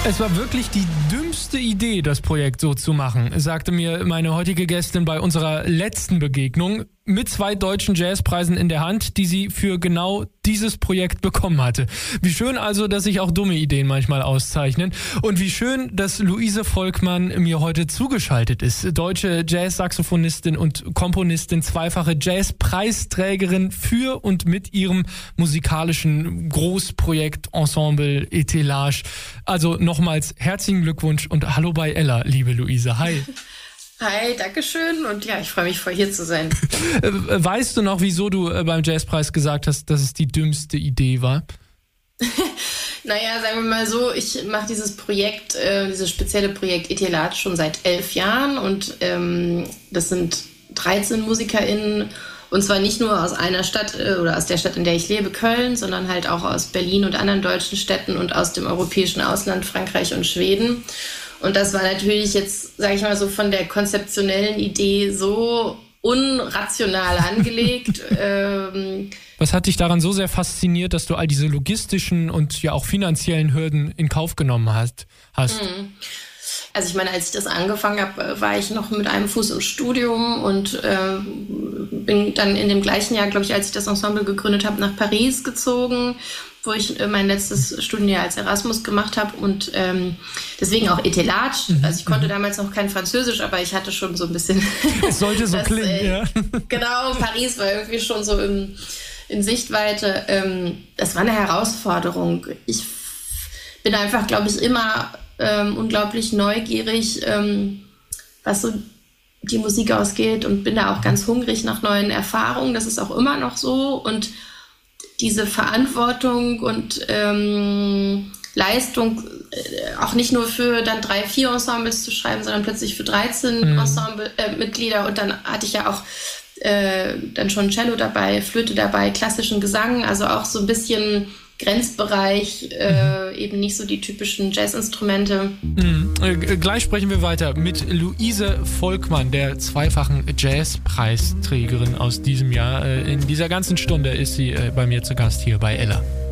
Es war wirklich die dümmste Idee, das Projekt so zu machen, sagte mir meine heutige Gästin bei unserer letzten Begegnung mit 2 deutschen Jazzpreisen in der Hand, die sie für genau dieses Projekt bekommen hatte. Wie schön also, dass sich auch dumme Ideen manchmal auszeichnen. Und wie schön, dass Luise Volkmann mir heute zugeschaltet ist. Deutsche Jazz-Saxophonistin und Komponistin, zweifache Jazz-Preisträgerin für und mit ihrem musikalischen Großprojekt Ensemble Etelage. Also nochmals herzlichen Glückwunsch und hallo bei Ella, liebe Luise. Hi. Hi, dankeschön und ja, ich freue mich voll hier zu sein. Weißt du noch, wieso du beim Jazzpreis gesagt hast, dass es die dümmste Idee war? Naja, sagen wir mal so, ich mache dieses Projekt, dieses spezielle Projekt Etelage schon seit 11 Jahren und das sind 13 MusikerInnen und zwar nicht nur aus einer Stadt oder aus der Stadt, in der ich lebe, Köln, sondern halt auch aus Berlin und anderen deutschen Städten und aus dem europäischen Ausland, Frankreich und Schweden. Und das war natürlich jetzt, sage ich mal so, von der konzeptionellen Idee so unrational angelegt. Was hat dich daran so sehr fasziniert, dass du all diese logistischen und ja auch finanziellen Hürden in Kauf genommen hast? Also ich meine, als ich das angefangen habe, war ich noch mit einem Fuß im Studium und bin dann in dem gleichen Jahr, glaube ich, als ich das Ensemble gegründet habe, nach Paris gezogen, wo ich mein letztes Studienjahr als Erasmus gemacht habe und deswegen auch Etelage. Also ich konnte damals noch kein Französisch, aber ich hatte schon so ein bisschen... Es sollte so klingen, ja. Genau, Paris war irgendwie schon so in Sichtweite. Das war eine Herausforderung. Ich bin einfach, glaube ich, immer unglaublich neugierig, was so die Musik ausgeht und bin da auch ganz hungrig nach neuen Erfahrungen. Das ist auch immer noch so und diese Verantwortung und Leistung, auch nicht nur für dann 3, 4 Ensembles zu schreiben, sondern plötzlich für 13 Ensemble-Mitglieder. Und dann hatte ich ja auch dann schon Cello dabei, Flöte dabei, klassischen Gesang, also auch so ein bisschen Grenzbereich, eben nicht so die typischen Jazzinstrumente. Gleich sprechen wir weiter mit Luise Volkmann, der zweifachen Jazzpreisträgerin aus diesem Jahr. In dieser ganzen Stunde ist sie bei mir zu Gast hier bei Ella.